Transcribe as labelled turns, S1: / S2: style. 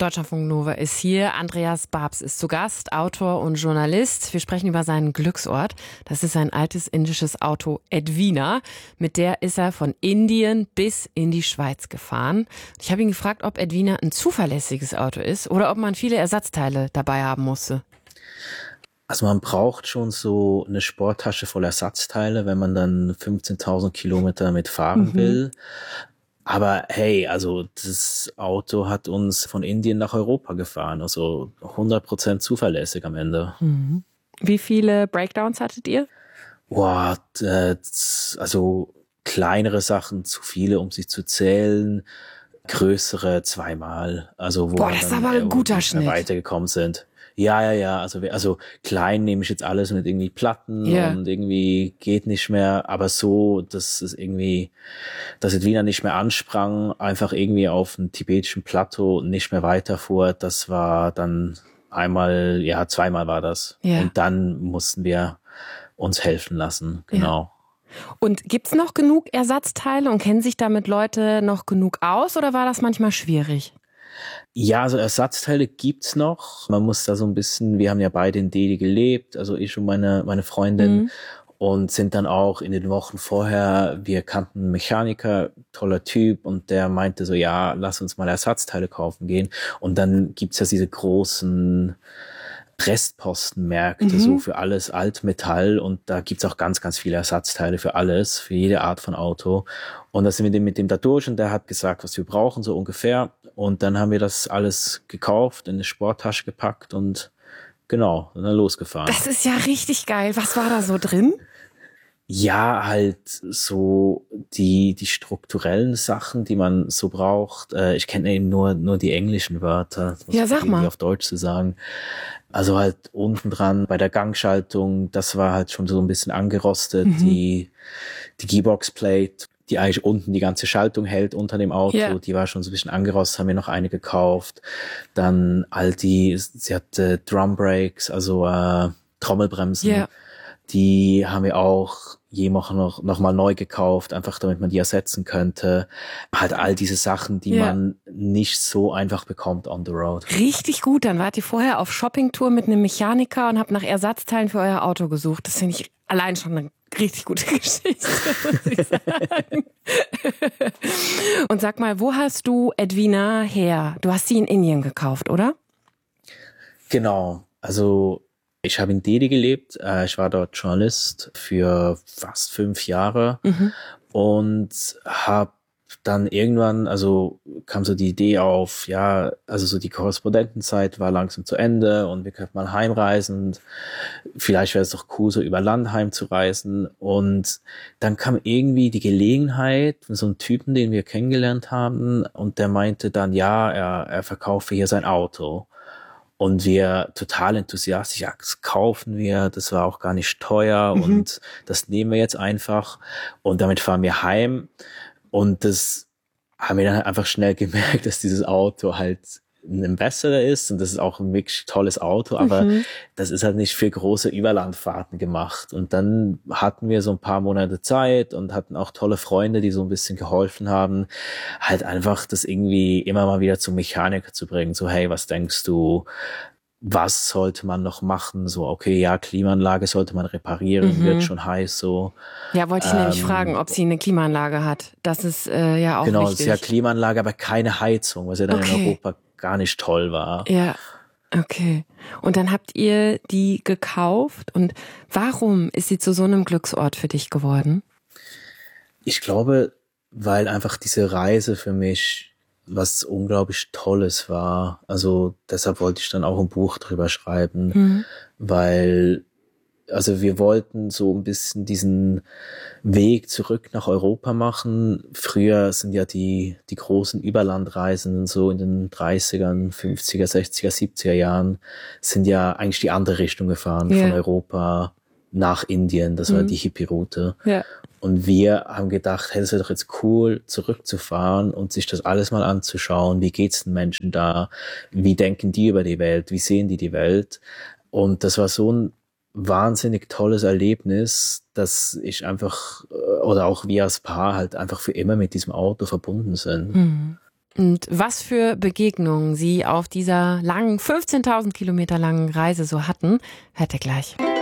S1: Deutschlandfunk Nova ist hier. Andreas Babs ist zu Gast, Autor und Journalist. Wir sprechen über seinen Glücksort. Das ist ein altes indisches Auto, Edwina. Mit der ist er von Indien bis in die Schweiz gefahren. Ich habe ihn gefragt, ob Edwina ein zuverlässiges Auto ist oder ob man viele Ersatzteile dabei haben musste.
S2: Also man braucht schon so eine Sporttasche voll Ersatzteile, wenn man dann 15.000 Kilometer mitfahren will. Aber hey, also das Auto hat uns von Indien nach Europa gefahren, also 100% zuverlässig am Ende.
S1: Wie viele Breakdowns hattet ihr?
S2: Boah, also kleinere Sachen zu viele, um sich zu zählen, größere zweimal. Also wo
S1: das ist aber ein guter Schnitt.
S2: Weitergekommen sind. Ja. Also klein nehme ich jetzt alles mit irgendwie Platten und irgendwie geht nicht mehr. Aber so, dass es irgendwie, dass Edwina nicht mehr ansprang, einfach irgendwie auf dem tibetischen Plateau nicht mehr weiterfuhr, das war dann zweimal war das.
S1: Ja.
S2: Und dann mussten wir uns helfen lassen, genau.
S1: Ja. Und gibt's noch genug Ersatzteile und kennen sich damit Leute noch genug aus oder war das manchmal schwierig?
S2: Ja, also Ersatzteile gibt's noch. Man muss da so ein bisschen, wir haben ja beide in Delhi gelebt, also ich und meine Freundin, und sind dann auch in den Wochen vorher, wir kannten einen Mechaniker, toller Typ, und der meinte so, ja, lass uns mal Ersatzteile kaufen gehen. Und dann gibt's ja diese großen Restpostenmärkte, so für alles Altmetall, und da gibt's auch ganz, ganz viele Ersatzteile für alles, für jede Art von Auto. Und da sind wir mit dem da durch und der hat gesagt, was wir brauchen, so ungefähr. Und dann haben wir das alles gekauft, in eine Sporttasche gepackt und genau, dann losgefahren.
S1: Das ist ja richtig geil. Was war da so drin?
S2: Ja, halt so die strukturellen Sachen, die man so braucht. Ich kenne eben nur die englischen Wörter.
S1: Ja, sag mal.
S2: Auf Deutsch zu sagen. Also halt unten dran bei der Gangschaltung, das war halt schon so ein bisschen angerostet. Die Gearbox-Plate, die eigentlich unten die ganze Schaltung hält unter dem Auto, die war schon so ein bisschen angerostet, haben wir noch eine gekauft. Dann sie hatte Drum Brakes, also Trommelbremsen. Yeah. Die haben wir auch noch mal neu gekauft, einfach damit man die ersetzen könnte. Halt all diese Sachen, die man nicht so einfach bekommt on the road.
S1: Richtig gut, dann wart ihr vorher auf Shoppingtour mit einem Mechaniker und habt nach Ersatzteilen für euer Auto gesucht. Das finde ich allein schon eine richtig gute Geschichte, muss ich sagen. Und sag mal, wo hast du Edwina her? Du hast sie in Indien gekauft, oder?
S2: Genau, also ich habe in Delhi gelebt, ich war dort Journalist für fast 5 Jahre und habe dann irgendwann, also kam so die Idee auf, ja, also so die Korrespondentenzeit war langsam zu Ende und wir könnten mal heimreisen und vielleicht wäre es doch cool, so über Land heimzureisen. Und dann kam irgendwie die Gelegenheit von so einem Typen, den wir kennengelernt haben, und der meinte dann, ja, er verkaufe hier sein Auto. Und wir total enthusiastisch, ja, das kaufen wir, das war auch gar nicht teuer und das nehmen wir jetzt einfach. Und damit fahren wir heim. Und das haben wir dann einfach schnell gemerkt, dass dieses Auto halt ein Ambassador ist und das ist auch ein wirklich tolles Auto, aber das ist halt nicht für große Überlandfahrten gemacht. Und dann hatten wir so ein paar Monate Zeit und hatten auch tolle Freunde, die so ein bisschen geholfen haben, halt einfach das irgendwie immer mal wieder zum Mechaniker zu bringen. So, hey, was denkst du? Was sollte man noch machen? So, okay, ja, Klimaanlage sollte man reparieren, wird schon heiß, so.
S1: Ja, wollte ich nämlich fragen, ob sie eine Klimaanlage hat. Das ist ja auch
S2: wichtig. Genau, es ist ja Klimaanlage, aber keine Heizung, was ja dann in Europa gar nicht toll war.
S1: Ja, okay. Und dann habt ihr die gekauft und warum ist sie zu so einem Glücksort für dich geworden?
S2: Ich glaube, weil einfach diese Reise für mich was unglaublich Tolles war. Also deshalb wollte ich dann auch ein Buch drüber schreiben, weil also wir wollten so ein bisschen diesen Weg zurück nach Europa machen. Früher sind ja die großen Überlandreisenden so in den 30ern, 50er, 60er, 70er Jahren sind ja eigentlich die andere Richtung gefahren, von Europa nach Indien. Das war die Hippie-Route. Ja. Und wir haben gedacht, hey, das wäre doch jetzt cool, zurückzufahren und sich das alles mal anzuschauen. Wie geht's den Menschen da? Wie denken die über die Welt? Wie sehen die Welt? Und das war so ein wahnsinnig tolles Erlebnis, dass ich einfach, oder auch wir als Paar halt einfach für immer mit diesem Auto verbunden sind.
S1: Und was für Begegnungen Sie auf dieser langen, 15.000 Kilometer langen Reise so hatten, hört ihr gleich.